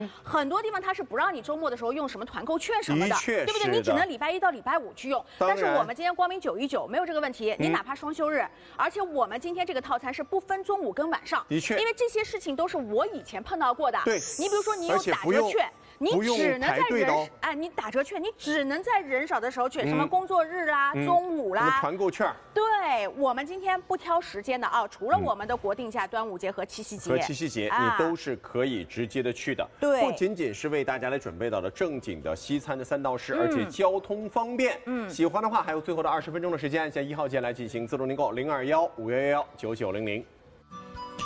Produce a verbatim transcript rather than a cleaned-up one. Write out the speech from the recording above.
很多地方它是不让你周末的时候用什么团购券什么的， 的确对不对？你只能礼拜一到礼拜五去用。但是我们今天光明九一九没有这个问题，你哪怕双休日，而且我们今天这个套餐是不分中午跟晚上。 的确， 因为这些事情都是我以前碰到过的。 对， 你比如说你有打折券。 你只能在人哎，你打折券，你只能在人少的时候去，什么工作日啦、 嗯、 中午啦、 团购券。 对，我们今天不挑时间的啊，除了我们的国定假、端午节和七夕节， 和七夕节、啊、你都是可以直接的去的。 对， 不仅仅是为大家来准备到了正经的西餐的三道式，嗯、而且交通方便。嗯，喜欢的话还有最后的二十分钟的时间，按下一号键来进行自动订购，零二幺五幺幺幺九九零零。